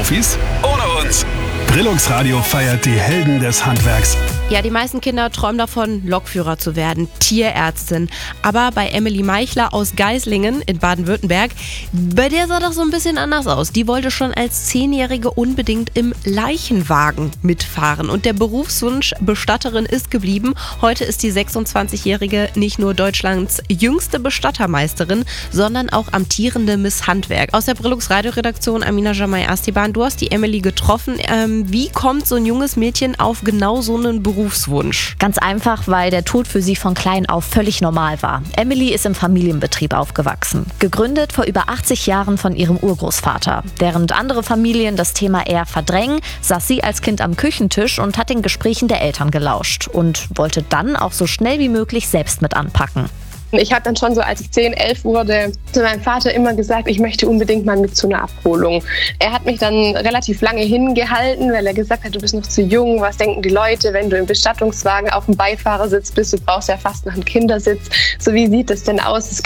Profis ohne uns. Brillux Radio feiert die Helden des Handwerks. Ja, die meisten Kinder träumen davon, Lokführer zu werden, Tierärztin. Aber bei Emily Meichler aus Geislingen in Baden-Württemberg, bei der sah das so ein bisschen anders aus. Die wollte schon als 10-Jährige unbedingt im Leichenwagen mitfahren. Und der Berufswunsch Bestatterin ist geblieben. Heute ist die 26-Jährige nicht nur Deutschlands jüngste Bestattermeisterin, sondern auch amtierende Miss Handwerk. Aus der Brillux Radio-Redaktion, Amina Jamai Astiban, du hast die Emily getroffen. Wie kommt so ein junges Mädchen auf genau so einen Berufswunsch? Ganz einfach, weil der Tod für sie von klein auf völlig normal war. Emily ist im Familienbetrieb aufgewachsen. Gegründet vor über 80 Jahren von ihrem Urgroßvater. Während andere Familien das Thema eher verdrängen, saß sie als Kind am Küchentisch und hat den Gesprächen der Eltern gelauscht und wollte dann auch so schnell wie möglich selbst mit anpacken. Ich habe dann schon so, als ich 10, 11 wurde, zu meinem Vater immer gesagt, ich möchte unbedingt mal mit zu einer Abholung. Er hat mich dann relativ lange hingehalten, weil er gesagt hat, du bist noch zu jung, was denken die Leute, wenn du im Bestattungswagen auf dem Beifahrersitz bist, du brauchst ja fast noch einen Kindersitz. So, wie sieht das denn aus?